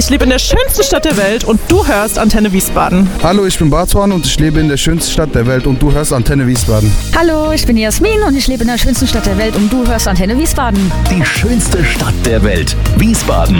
ich lebe in der schönsten Stadt der Welt und du hörst Antenne Wiesbaden. Hallo, ich bin Bartuan und ich lebe in der schönsten Stadt der Welt und du hörst Antenne Wiesbaden. Hallo, ich bin Jasmin und ich lebe in der schönsten Stadt der Welt und du hörst Antenne Wiesbaden. Die schönste Stadt der Welt, Wiesbaden.